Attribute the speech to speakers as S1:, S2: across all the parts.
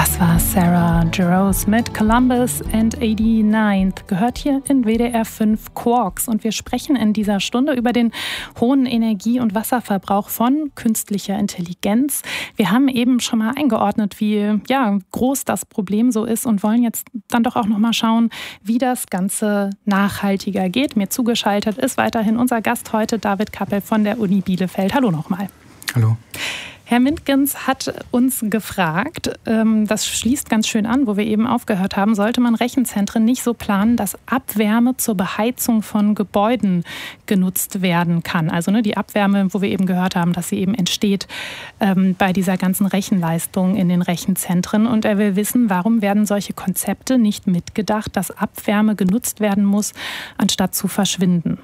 S1: Das war Sarah Jarosz mit Columbus and 89th. Gehört hier in WDR 5 Quarks. Und wir sprechen in dieser Stunde über den hohen Energie- und Wasserverbrauch von künstlicher Intelligenz. Wir haben eben schon mal eingeordnet, wie groß das Problem so ist und wollen jetzt dann doch auch noch mal schauen, wie das Ganze nachhaltiger geht. Mir zugeschaltet ist weiterhin unser Gast heute, David Kappel von der Uni Bielefeld. Hallo nochmal.
S2: Hallo.
S1: Herr Mintgens hat uns gefragt, das schließt ganz schön an, wo wir eben aufgehört haben, sollte man Rechenzentren nicht so planen, dass Abwärme zur Beheizung von Gebäuden genutzt werden kann. Also die Abwärme, wo wir eben gehört haben, dass sie eben entsteht bei dieser ganzen Rechenleistung in den Rechenzentren. Und er will wissen, warum werden solche Konzepte nicht mitgedacht, dass Abwärme genutzt werden muss, anstatt zu verschwinden?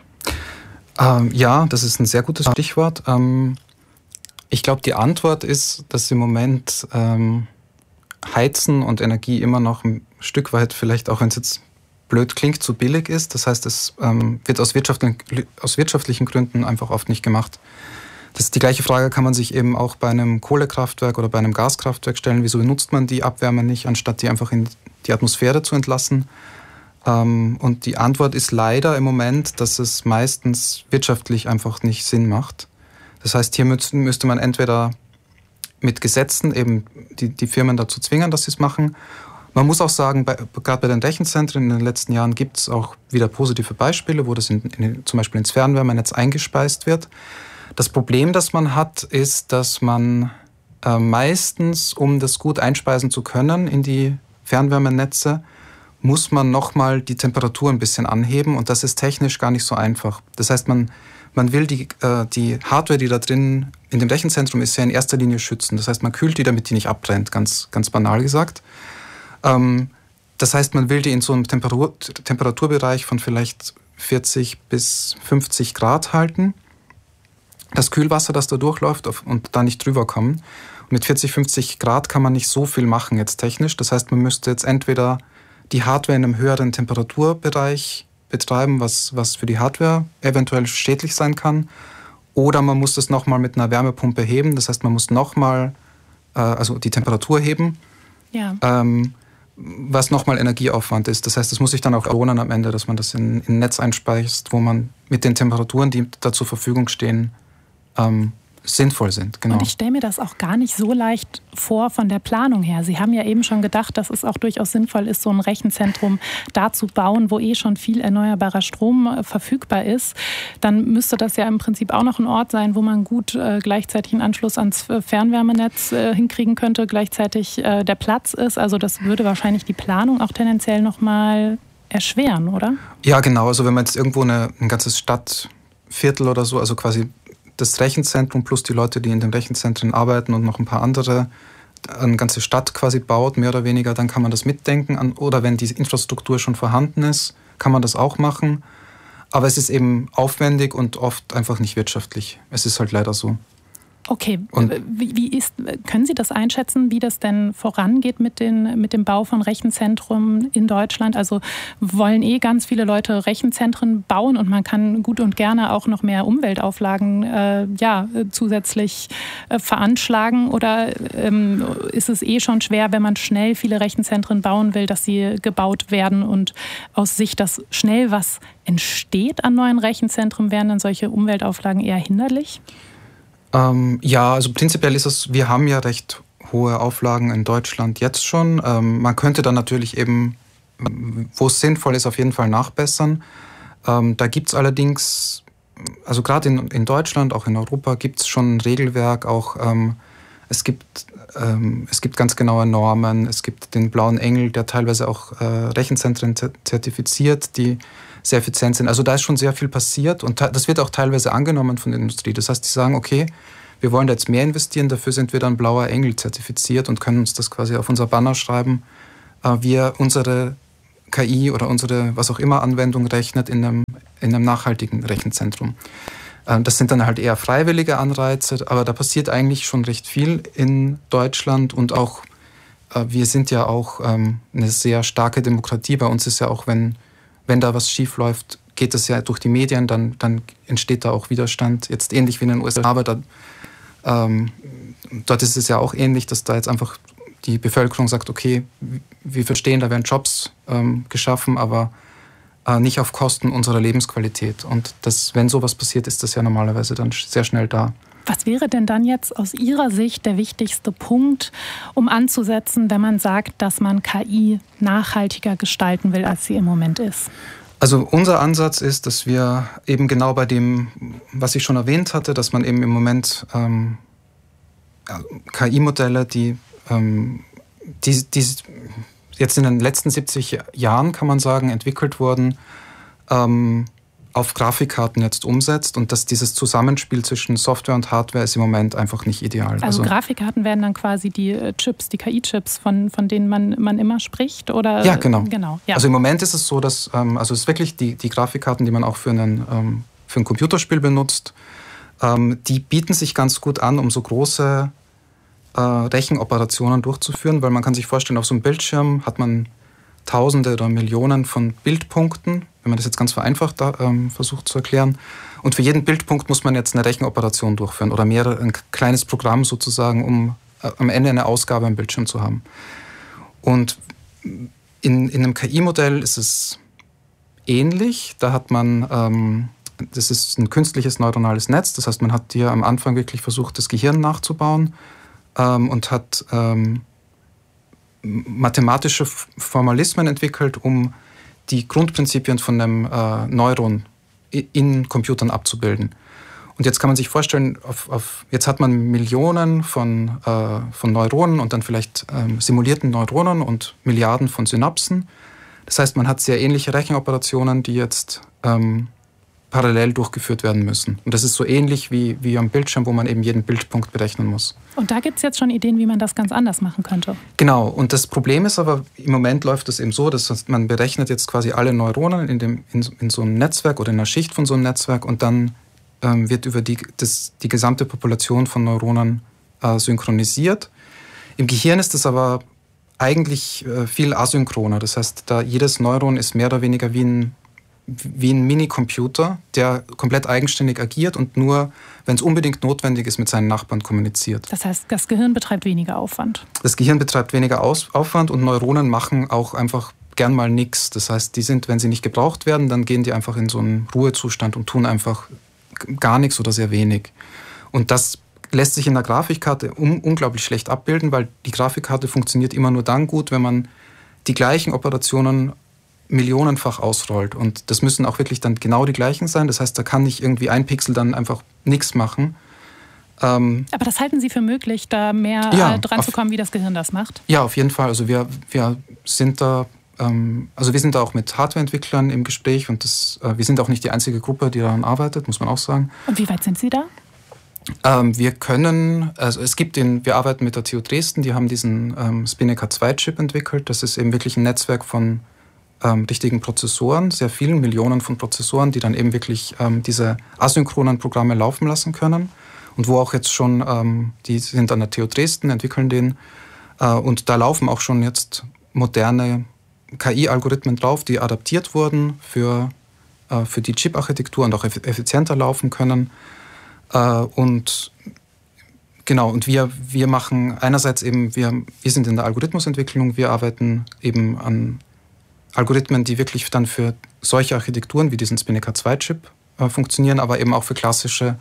S2: Ja, das ist ein sehr gutes Stichwort. Ich glaube, die Antwort ist, dass im Moment Heizen und Energie immer noch ein Stück weit, vielleicht auch wenn es jetzt blöd klingt, zu billig ist. Das heißt, es wird aus wirtschaftlichen Gründen einfach oft nicht gemacht. Das ist die gleiche Frage, kann man sich eben auch bei einem Kohlekraftwerk oder bei einem Gaskraftwerk stellen. Wieso nutzt man die Abwärme nicht, anstatt die einfach in die Atmosphäre zu entlassen? Und die Antwort ist leider im Moment, dass es meistens wirtschaftlich einfach nicht Sinn macht. Das heißt, hier müsste man entweder mit Gesetzen eben die Firmen dazu zwingen, dass sie es machen. Man muss auch sagen, gerade bei den Rechenzentren in den letzten Jahren gibt es auch wieder positive Beispiele, wo das zum Beispiel ins Fernwärmenetz eingespeist wird. Das Problem, das man hat, ist, dass man meistens, um das gut einspeisen zu können in die Fernwärmenetze, muss man nochmal die Temperatur ein bisschen anheben und das ist technisch gar nicht so einfach. Das heißt, man will die Hardware, die da drin in dem Rechenzentrum ist, ja in erster Linie schützen. Das heißt, man kühlt die, damit die nicht abbrennt, ganz banal gesagt. Das heißt, man will die in so einem Temperaturbereich von vielleicht 40 bis 50 Grad halten. Das Kühlwasser, das da durchläuft und da nicht drüber kommen. Und mit 40, 50 Grad kann man nicht so viel machen jetzt technisch. Das heißt, man müsste jetzt entweder die Hardware in einem höheren Temperaturbereich betreiben, was für die Hardware eventuell schädlich sein kann. Oder man muss das nochmal mit einer Wärmepumpe heben. Das heißt, man muss nochmal die Temperatur heben, was nochmal Energieaufwand ist. Das heißt, es muss sich dann auch lohnen am Ende, dass man das in ein Netz einspeist, wo man mit den Temperaturen, die da zur Verfügung stehen, sinnvoll sind. Genau.
S1: Und ich stelle mir das auch gar nicht so leicht vor von der Planung her. Sie haben ja eben schon gedacht, dass es auch durchaus sinnvoll ist, so ein Rechenzentrum da zu bauen, wo schon viel erneuerbarer Strom verfügbar ist. Dann müsste das ja im Prinzip auch noch ein Ort sein, wo man gut gleichzeitig einen Anschluss ans Fernwärmenetz hinkriegen könnte, gleichzeitig der Platz ist. Also das würde wahrscheinlich die Planung auch tendenziell nochmal erschweren, oder? Ja, genau. Also wenn man jetzt irgendwo ein ganzes Stadtviertel oder so, also quasi das Rechenzentrum plus die Leute, die in den Rechenzentren arbeiten und noch ein paar andere, eine ganze Stadt quasi baut, mehr oder weniger, dann kann man das mitdenken. Oder wenn die Infrastruktur schon vorhanden ist, kann man das auch machen. Aber es ist eben aufwendig und oft einfach nicht wirtschaftlich. Es ist halt leider so. Okay, können Sie das einschätzen, wie das denn vorangeht mit dem Bau von Rechenzentren in Deutschland? Also wollen ganz viele Leute Rechenzentren bauen und man kann gut und gerne auch noch mehr Umweltauflagen zusätzlich veranschlagen? Oder ist es schon schwer, wenn man schnell viele Rechenzentren bauen will, dass sie gebaut werden und aus Sicht, dass schnell was entsteht an neuen Rechenzentren, wären dann solche Umweltauflagen eher hinderlich? Also prinzipiell ist es, wir haben ja recht hohe Auflagen in Deutschland jetzt schon. Man könnte dann natürlich eben, wo es sinnvoll ist, auf jeden Fall nachbessern. Da gibt es allerdings, also gerade in Deutschland, auch in Europa, gibt es schon ein Regelwerk, auch es gibt ganz genaue Normen, es gibt den Blauen Engel, der teilweise auch Rechenzentren zertifiziert, die sehr effizient sind. Also da ist schon sehr viel passiert und das wird auch teilweise angenommen von der Industrie. Das heißt, die sagen, okay, wir wollen da jetzt mehr investieren, dafür sind wir dann Blauer Engel zertifiziert und können uns das quasi auf unser Banner schreiben. Wir unsere KI oder unsere was auch immer Anwendung rechnet in einem nachhaltigen Rechenzentrum. Das sind dann halt eher freiwillige Anreize, aber da passiert eigentlich schon recht viel in Deutschland und auch, wir sind ja auch eine sehr starke Demokratie. Bei uns ist ja auch, wenn da was schief läuft, geht das ja durch die Medien, dann entsteht da auch Widerstand. Jetzt ähnlich wie in den USA, aber dort ist es ja auch ähnlich, dass da jetzt einfach
S2: die Bevölkerung sagt, okay, wir verstehen, da werden Jobs geschaffen, aber nicht auf Kosten unserer Lebensqualität. Und wenn sowas passiert, ist das ja normalerweise dann sehr schnell da.
S1: Was wäre denn dann jetzt aus Ihrer Sicht der wichtigste Punkt, um anzusetzen, wenn man sagt, dass man KI nachhaltiger gestalten will, als sie im Moment ist?
S2: Also unser Ansatz ist, dass wir eben genau bei dem, was ich schon erwähnt hatte, dass man eben im Moment KI-Modelle, die jetzt in den letzten 70 Jahren, kann man sagen, entwickelt wurden, auf Grafikkarten jetzt umsetzt und dass dieses Zusammenspiel zwischen Software und Hardware ist im Moment einfach nicht ideal.
S1: Also Grafikkarten werden dann quasi die Chips, die KI-Chips, von denen man immer spricht? Oder?
S2: Ja, genau.
S1: Ja.
S2: Also im Moment ist es so, dass es ist wirklich die Grafikkarten, die man auch für ein Computerspiel benutzt, die bieten sich ganz gut an, um so große Rechenoperationen durchzuführen, weil man kann sich vorstellen, auf so einem Bildschirm hat man Tausende oder Millionen von Bildpunkten, wenn man das jetzt ganz vereinfacht versucht zu erklären. Und für jeden Bildpunkt muss man jetzt eine Rechenoperation durchführen oder ein kleines Programm sozusagen, um am Ende eine Ausgabe am Bildschirm zu haben. Und in einem KI-Modell ist es ähnlich. Da hat man, das ist ein künstliches neuronales Netz, das heißt, man hat hier am Anfang wirklich versucht, das Gehirn nachzubauen und hat mathematische Formalismen entwickelt, um die Grundprinzipien von einem Neuron in Computern abzubilden. Und jetzt kann man sich vorstellen, jetzt hat man Millionen von Neuronen und dann vielleicht simulierten Neuronen und Milliarden von Synapsen. Das heißt, man hat sehr ähnliche Rechenoperationen, die jetzt parallel durchgeführt werden müssen. Und das ist so ähnlich wie am Bildschirm, wo man eben jeden Bildpunkt berechnen muss.
S1: Und da gibt es jetzt schon Ideen, wie man das ganz anders machen könnte.
S2: Genau. Und das Problem ist aber, im Moment läuft es eben so, dass man berechnet jetzt quasi alle Neuronen in so einem Netzwerk oder in einer Schicht von so einem Netzwerk und dann wird über die gesamte Population von Neuronen synchronisiert. Im Gehirn ist das aber eigentlich viel asynchroner. Das heißt, jedes Neuron ist mehr oder weniger wie ein Minicomputer, der komplett eigenständig agiert und nur, wenn es unbedingt notwendig ist, mit seinen Nachbarn kommuniziert.
S1: Das heißt, das Gehirn betreibt weniger Aufwand? Das
S2: Gehirn betreibt weniger Aufwand und Neuronen machen auch einfach gern mal nichts. Das heißt, wenn sie nicht gebraucht werden, dann gehen die einfach in so einen Ruhezustand und tun einfach gar nichts oder sehr wenig. Und das lässt sich in der Grafikkarte unglaublich schlecht abbilden, weil die Grafikkarte funktioniert immer nur dann gut, wenn man die gleichen Operationen millionenfach ausrollt. Und das müssen auch wirklich dann genau die gleichen sein. Das heißt, da kann nicht irgendwie ein Pixel dann einfach nichts machen.
S1: Aber das halten Sie für möglich, da mehr dran zu kommen, wie das Gehirn das macht? Ja,
S2: auf jeden Fall. Also wir sind da auch mit Hardwareentwicklern im Gespräch und wir sind auch nicht die einzige Gruppe, die daran arbeitet, muss man auch sagen.
S1: Und wie weit sind Sie da?
S2: Wir arbeiten mit der TU Dresden, die haben diesen Spinnaker-2-Chip entwickelt. Das ist eben wirklich ein Netzwerk von richtigen Prozessoren, sehr vielen Millionen von Prozessoren, die dann eben wirklich diese asynchronen Programme laufen lassen können. Und wo auch jetzt schon, die sind an der TU Dresden, entwickeln den. Und da laufen auch schon jetzt moderne KI-Algorithmen drauf, die adaptiert wurden für die Chip-Architektur und auch effizienter laufen können. Und wir machen einerseits eben, wir sind in der Algorithmusentwicklung, wir arbeiten eben an Algorithmen, die wirklich dann für solche Architekturen wie diesen Spinnaker-2-Chip funktionieren, aber eben auch für klassische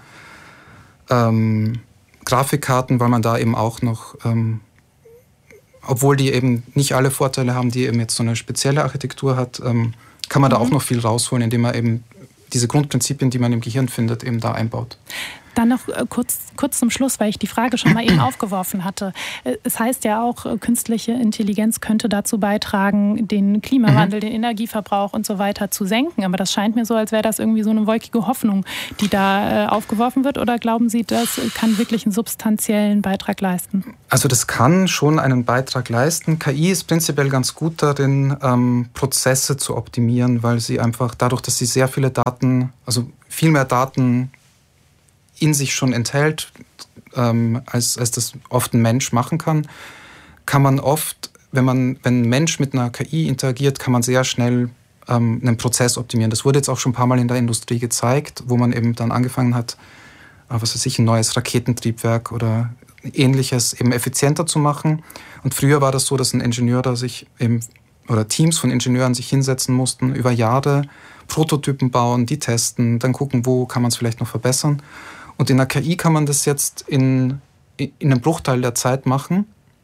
S2: Grafikkarten, weil man da eben auch noch, obwohl die eben nicht alle Vorteile haben, die eben jetzt so eine spezielle Architektur hat, kann man da auch noch viel rausholen, indem man eben diese Grundprinzipien, die man im Gehirn findet, eben da einbaut.
S1: Dann noch kurz zum Schluss, weil ich die Frage schon mal eben aufgeworfen hatte. Es heißt ja auch, künstliche Intelligenz könnte dazu beitragen, den Klimawandel, den Energieverbrauch und so weiter zu senken. Aber das scheint mir so, als wäre das irgendwie so eine wolkige Hoffnung, die da aufgeworfen wird. Oder glauben Sie, das kann wirklich einen substanziellen Beitrag leisten? Also das kann schon einen Beitrag leisten. KI ist prinzipiell ganz gut darin, Prozesse zu optimieren, weil sie einfach dadurch, dass sie sehr viele Daten, also viel mehr Daten in sich schon enthält, als das oft ein Mensch machen kann man oft, wenn ein Mensch mit einer KI interagiert, kann man sehr schnell einen Prozess optimieren. Das wurde jetzt auch schon ein paar Mal in der Industrie gezeigt, wo man eben dann angefangen hat, ein neues Raketentriebwerk oder Ähnliches eben effizienter zu machen.
S2: Und früher war das so, dass ein Ingenieur da sich oder Teams von Ingenieuren sich hinsetzen mussten, über Jahre Prototypen bauen, die testen, dann gucken, wo kann man es vielleicht noch verbessern. Und in der KI kann man das jetzt in einem Bruchteil der Zeit machen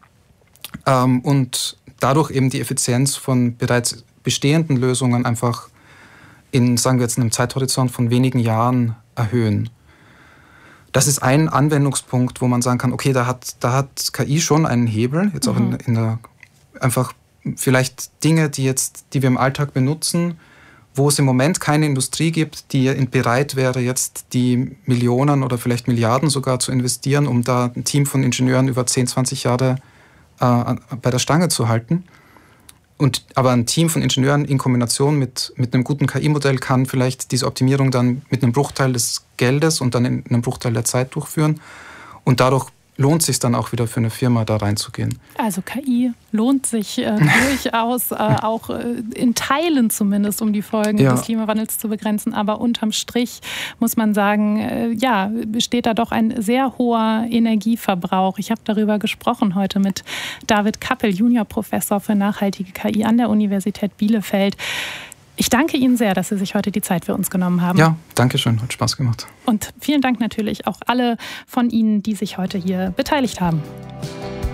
S2: und dadurch eben die Effizienz von bereits bestehenden Lösungen einfach in, sagen wir jetzt, einem Zeithorizont von wenigen Jahren erhöhen. Das ist ein Anwendungspunkt, wo man sagen kann, okay, da hat KI schon einen Hebel, jetzt auch in der, einfach vielleicht Dinge, die wir im Alltag benutzen, wo es im Moment keine Industrie gibt, die bereit wäre, jetzt die Millionen oder vielleicht Milliarden sogar zu investieren, um da ein Team von Ingenieuren über 10, 20 Jahre bei der Stange zu halten. Aber ein Team von Ingenieuren in Kombination mit einem guten KI-Modell kann vielleicht diese Optimierung dann mit einem Bruchteil des Geldes und dann in einem Bruchteil der Zeit durchführen. Und dadurch lohnt es sich dann auch wieder für eine Firma, da reinzugehen.
S1: Also KI lohnt sich durchaus, auch in Teilen zumindest, um die Folgen des Klimawandels zu begrenzen. Aber unterm Strich muss man sagen, besteht da doch ein sehr hoher Energieverbrauch. Ich habe darüber gesprochen heute mit David Kappel, Juniorprofessor für nachhaltige KI an der Universität Bielefeld. Ich danke Ihnen sehr, dass Sie sich heute die Zeit für uns genommen haben.
S2: Ja, danke schön, hat Spaß gemacht.
S1: Und vielen Dank natürlich auch alle von Ihnen, die sich heute hier beteiligt haben.